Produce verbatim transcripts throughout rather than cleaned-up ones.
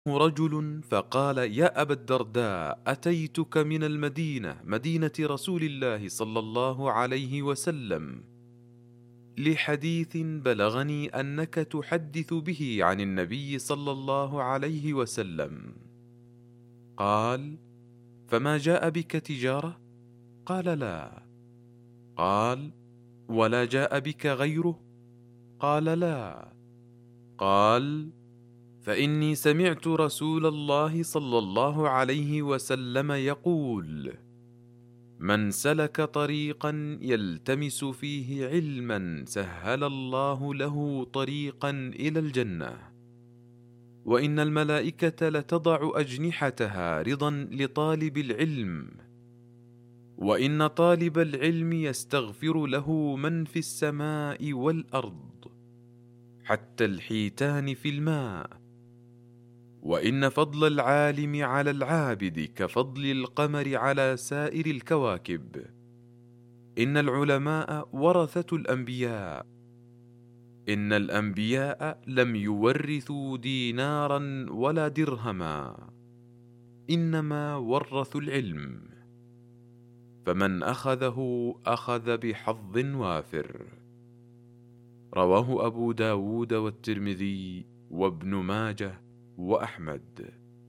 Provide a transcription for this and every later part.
رجل فقال: يا أبا الدرداء، أتيتك من المدينة، مدينة رسول الله صلى الله عليه وسلم، لحديث بلغني أنك تحدث به عن النبي صلى الله عليه وسلم. قال: فما جاء بك تجارة؟ قال: لا. قال: ولا جاء بك غيره؟ قال: لا. قال: فإني سمعت رسول الله صلى الله عليه وسلم يقول: من سلك طريقا يلتمس فيه علما سهل الله له طريقا إلى الجنة، وإن الملائكة لتضع أجنحتها رضا لطالب العلم، وإن طالب العلم يستغفر له من في السماء والأرض حتى الحيتان في الماء، وإن فضل العالم على العابد كفضل القمر على سائر الكواكب، إن العلماء ورثة الأنبياء، إن الأنبياء لم يورثوا دينارا ولا درهما، إنما ورثوا العلم، فمن أخذه أخذ بحظ وافر. رواه أبو داود والترمذي وابن ماجه وأحمد.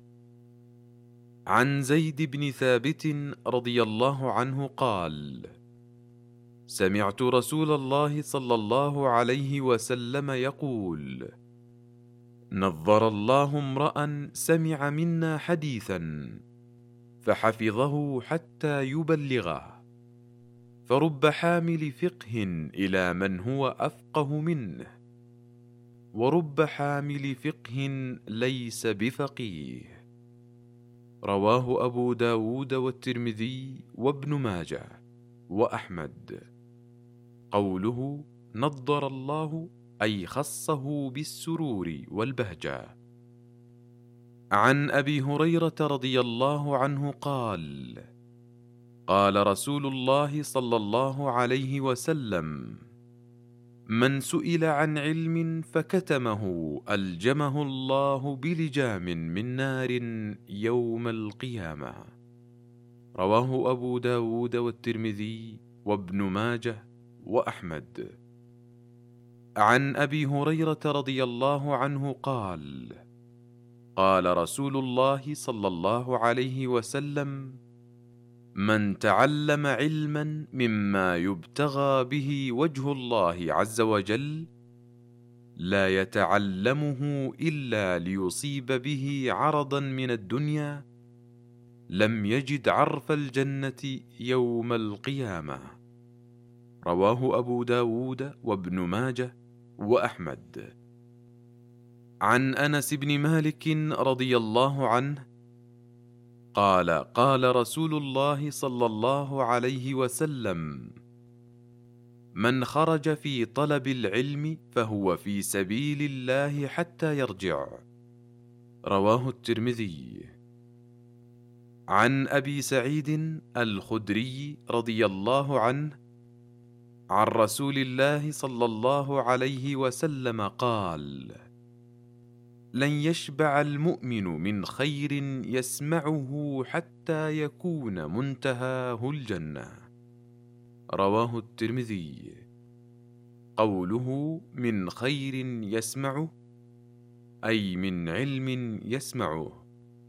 عن زيد بن ثابت رضي الله عنه قال: سمعت رسول الله صلى الله عليه وسلم يقول: نظر الله امرأ سمع منا حديثا فحفظه حتى يبلغه، فرب حامل فقه إلى من هو أفقه منه، ورب حامل فقه ليس بفقيه. رواه أبو داود والترمذي وابن ماجه وأحمد. قوله نضر الله أي خصه بالسرور والبهجة. عن أبي هريرة رضي الله عنه قال: قال رسول الله صلى الله عليه وسلم: من سئل عن علم فكتمه ألجمه الله بلجام من نار يوم القيامة. رواه أبو داود والترمذي وابن ماجه وأحمد. عن أبي هريرة رضي الله عنه قال: قال رسول الله صلى الله عليه وسلم: من تعلم علما مما يبتغى به وجه الله عز وجل لا يتعلمه إلا ليصيب به عرضا من الدنيا لم يجد عرف الجنة يوم القيامة. رواه أبو داود وابن ماجه وأحمد. عن أنس بن مالك رضي الله عنه قال: قال رسول الله صلى الله عليه وسلم: من خرج في طلب العلم فهو في سبيل الله حتى يرجع. رواه الترمذي. عن أبي سعيد الخدري رضي الله عنه عن رسول الله صلى الله عليه وسلم قال: لن يشبع المؤمن من خير يسمعه حتى يكون منتهاه الجنة. رواه الترمذي. قوله من خير يسمعه أي من علم يسمعه،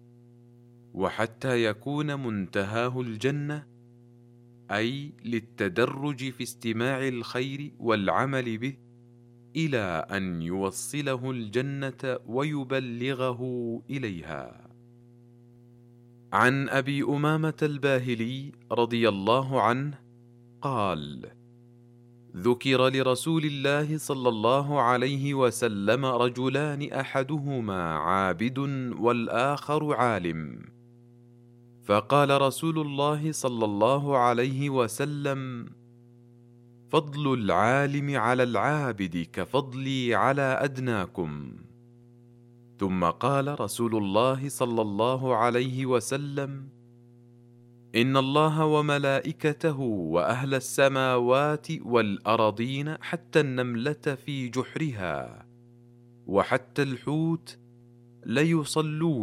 وحتى يكون منتهاه الجنة أي للتدرج في استماع الخير والعمل به إلى أن يوصله الجنة ويبلغه إليها. عن أبي أمامة الباهلي رضي الله عنه قال: ذكر لرسول الله صلى الله عليه وسلم رجلان أحدهما عابد والآخر عالم، فقال رسول الله صلى الله عليه وسلم: فضل العالم على العابد كفضلي على أدناكم. ثم قال رسول الله صلى الله عليه وسلم: إن الله وملائكته وأهل السماوات والأرضين حتى النملة في جحرها وحتى الحوت ليصلون